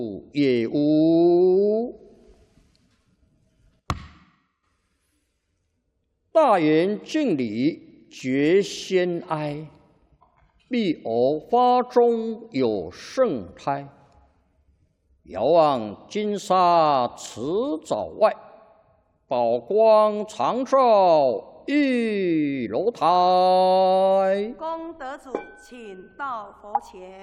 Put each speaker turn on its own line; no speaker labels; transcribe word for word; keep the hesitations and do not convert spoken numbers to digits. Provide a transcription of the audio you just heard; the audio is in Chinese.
也无。大言敬礼，绝先哀。必偶发中有圣胎。遥望金沙辞藻外，宝光常照玉楼台。
公德主，请到佛前。